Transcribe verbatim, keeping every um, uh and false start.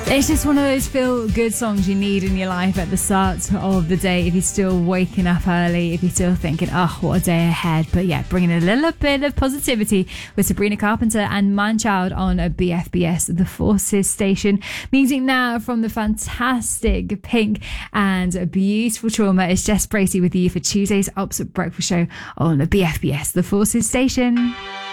It's just one of those feel-good songs you need in your life at the start of the day if you're still waking up early, if you're still thinking, oh, what a day ahead. But yeah, bringing a little bit of positivity with Sabrina Carpenter and Manchild on a B F B S, The Forces station. Music now from the fantastic Pink and a beautiful Trauma. It's Jess Bracey with you for Tuesday's Ops Breakfast Show on the B F B S, The Forces station.